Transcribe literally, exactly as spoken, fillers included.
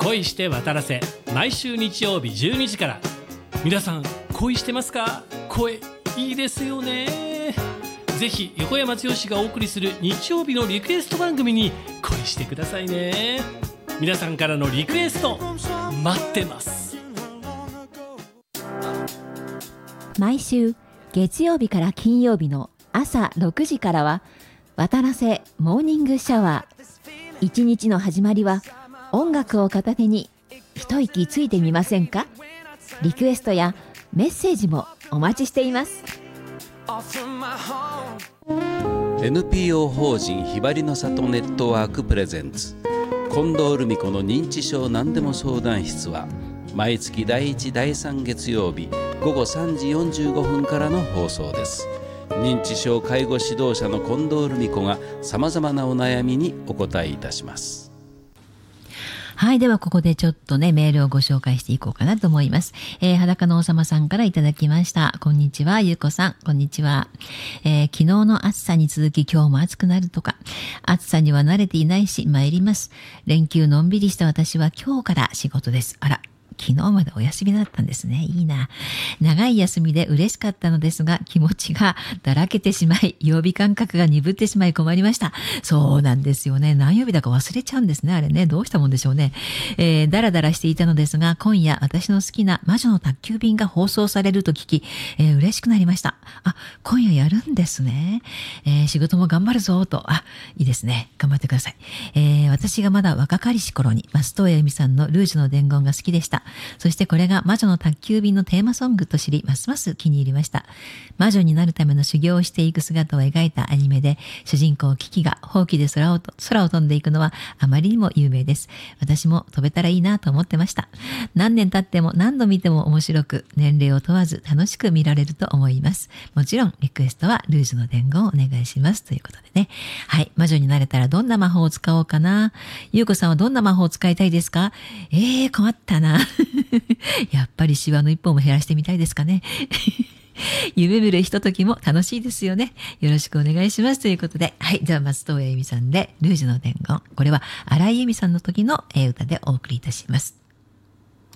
恋して渡らせ、毎週日曜日じゅうにじから。皆さん恋してますか？声いいですよね。ぜひ横山剛がお送りする日曜日のリクエスト番組に恋してくださいね。皆さんからのリクエスト待ってます。 毎週月曜日から金曜日の朝ろくじからは渡らせモーニングシャワー。一日の始まりは音楽を片手に一息ついてみませんか？リクエストやメッセージもお待ちしています。 エヌピーオー 法人ひばりの里ネットワークプレゼンツ近藤留美子の認知症何でも相談室は毎月だいいちだいさん月曜日ごごさんじよんじゅうごふんからの放送です。認知症介護指導者の近藤留美子がさまざまなお悩みにお答えいたします。 はい、ではここでちょっとねメールをご紹介していこうかなと思います。えー、裸の王様さんからいただきました。こんにちは、ゆうこさん、こんにちは。えー、昨日の暑さに続き今日も暑くなるとか、暑さには慣れていないし参ります。連休のんびりした私は今日から仕事です。あら、昨日までお休みだったんですね。いいな。長い休みで嬉しかったのですが、気持ちがだらけてしまい、曜日感覚が鈍ってしまい困りました。そうなんですよね。何曜日だか忘れちゃうんですね。あれね。どうしたもんでしょうね。えー、だらだらしていたのですが、今夜私の好きな魔女の宅急便が放送されると聞き、えー、嬉しくなりました。あ、今夜やるんですね。えー、仕事も頑張るぞと。あ、いいですね。頑張ってください。えー、私がまだ若かりし頃に、松任谷由実さんのルージュの伝言が好きでした。そしてこれが魔女の宅急便のテーマソングと知り、ますます気に入りました。魔女になるための修行をしていく姿を描いたアニメで、主人公キキがほうきで空をと空を飛んでいくのはあまりにも有名です。私も飛べたらいいなと思ってました。何年経っても何度見ても面白く、年齢を問わず楽しく見られると思います。もちろんリクエストはルージュの伝言をお願いしますということでね。はい、魔女になれたらどんな魔法を使おうかな。ゆうこさんはどんな魔法を使いたいですか？えー、困ったな。やっぱりシワの一本も減らしてみたいですかね。夢見るひとときも楽しいですよね。よろしくお願いしますということで、はい、では松任谷由実さんでルージュの伝言、これは荒井由実さんの時の歌でお送りいたします。